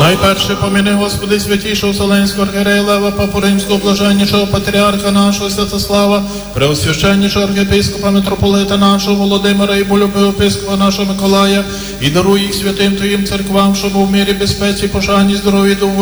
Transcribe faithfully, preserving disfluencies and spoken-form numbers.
Найперше поміни, Господи, святішого Вселенського архієрея Лева, Папу Римського, блаженнішого патріарха нашого Святослава, преосвященнішого архієпископа, митрополита нашого Володимира і болюбивого епископа нашого Миколая, і даруй їх святим Твоїм церквам, щоб у мирі, безпеці, пошані, здоров'ї,